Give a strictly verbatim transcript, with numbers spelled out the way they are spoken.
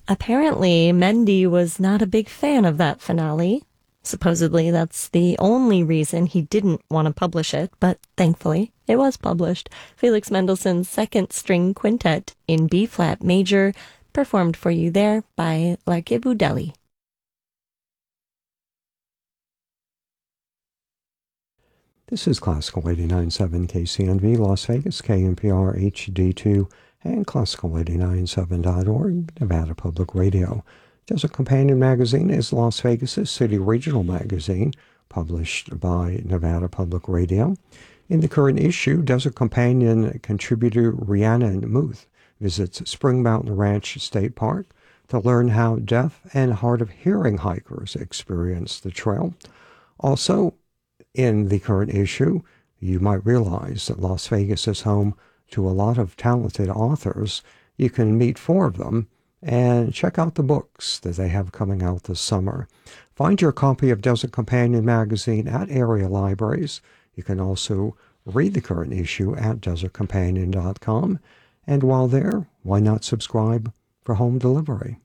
Apparently, Mendy was not a big fan of that finale. Supposedly, that's the only reason he didn't want to publish it, but thankfully, it was published. Felix Mendelssohn's Second String Quintet in B-flat major, performed for you there by L'Archibald. This is Classical eighty-nine point seven K C N V, Las Vegas, K N P R H D two, and Classical eighty-nine point seven dot org, Nevada Public Radio. Desert Companion magazine is Las Vegas' city regional magazine, published by Nevada Public Radio. In the current issue, Desert Companion contributor Rhiannon Muth visits Spring Mountain Ranch State Park to learn how deaf and hard of hearing hikers experience the trail. Also, in the current issue, you might realize that Las Vegas is home to a lot of talented authors. You can meet four of them and check out the books that they have coming out this summer. Find your copy of Desert Companion magazine at area libraries. You can also read the current issue at desert companion dot com. And while there, why not subscribe for home delivery?